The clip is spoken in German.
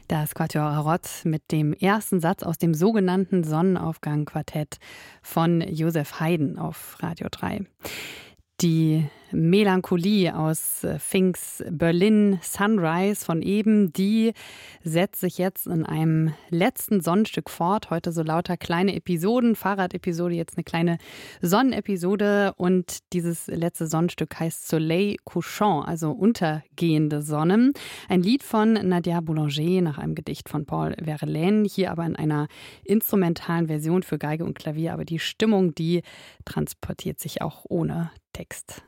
Das Quatuor Rott mit dem ersten Satz aus dem sogenannten Sonnenaufgang-Quartett von Joseph Haydn auf Radio 3. Die Melancholie aus Finks Berlin Sunrise von eben, die setzt sich jetzt in einem letzten Sonnenstück fort. Heute so lauter kleine Episoden, Fahrradepisode, jetzt eine kleine Sonnenepisode. Und dieses letzte Sonnenstück heißt Soleil couchant, also untergehende Sonne. Ein Lied von Nadia Boulanger nach einem Gedicht von Paul Verlaine. Hier aber in einer instrumentalen Version für Geige und Klavier. Aber die Stimmung, die transportiert sich auch ohne Text.